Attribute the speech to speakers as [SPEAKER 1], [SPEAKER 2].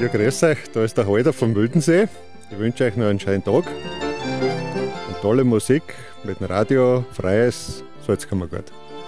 [SPEAKER 1] Ja, grüß euch, da ist der Halder vom Wildensee. Ich wünsche euch noch einen schönen Tag und tolle Musik mit dem Radio, freies Salzkammergut.